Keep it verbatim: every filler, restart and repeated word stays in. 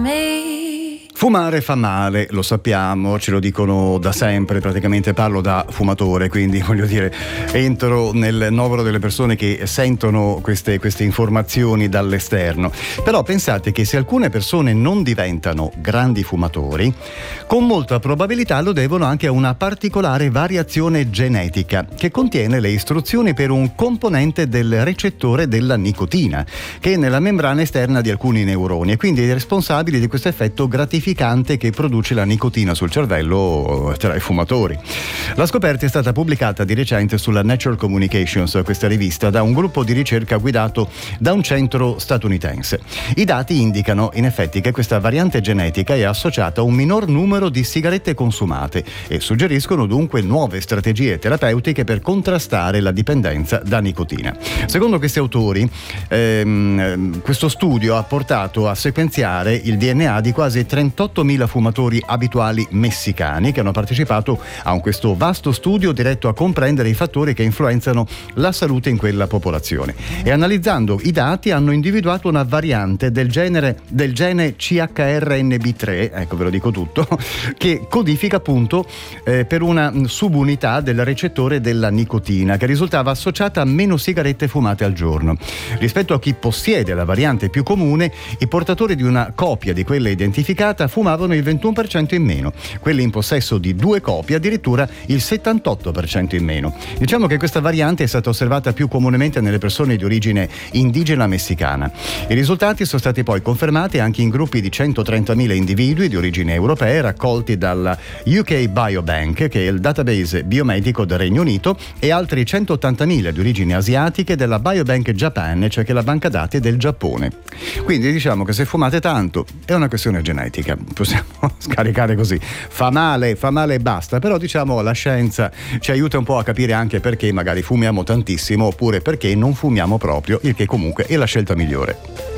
me. Fumare fa male, lo sappiamo, ce lo dicono da sempre, praticamente parlo da fumatore, quindi voglio dire, entro nel novero delle persone che sentono queste, queste informazioni dall'esterno. Però pensate che se alcune persone non diventano grandi fumatori, con molta probabilità lo devono anche a una particolare variazione genetica che contiene le istruzioni per un componente del recettore della nicotina, che è nella membrana esterna di alcuni neuroni e quindi è responsabile di questo effetto gratificante che produce la nicotina sul cervello tra i fumatori. La scoperta è stata pubblicata di recente sulla Nature Communications, questa rivista, da un gruppo di ricerca guidato da un centro statunitense. I dati indicano in effetti che questa variante genetica è associata a un minor numero di sigarette consumate e suggeriscono dunque nuove strategie terapeutiche per contrastare la dipendenza da nicotina. Secondo questi autori, ehm, questo studio ha portato a sequenziare il D N A di quasi trentottomila fumatori abituali messicani che hanno partecipato a un, questo vasto studio diretto a comprendere i fattori che influenzano la salute in quella popolazione, e analizzando i dati hanno individuato una variante del genere del gene C H R N B tre, ecco ve lo dico tutto, che codifica appunto eh, per una subunità del recettore della nicotina che risultava associata a meno sigarette fumate al giorno. Rispetto a chi possiede la variante più comune, i portatori di una copia di quella identificata fumavano il ventuno per cento in meno, quelli in possesso di due copie addirittura il settantotto per cento in meno. Diciamo che questa variante è stata osservata più comunemente nelle persone di origine indigena messicana. I risultati sono stati poi confermati anche in gruppi di centotrentamila individui di origine europea raccolti dalla U K Biobank, che è il database biomedico del Regno Unito, e altri centottantamila di origini asiatiche della Biobank Japan, cioè che è la banca dati del Giappone. Quindi diciamo che se fumate tanto è una questione genetica, possiamo scaricare così. Fa male, fa male e basta, però diciamo la scienza ci aiuta un po' a capire anche perché magari fumiamo tantissimo oppure perché non fumiamo proprio, il che comunque è la scelta migliore.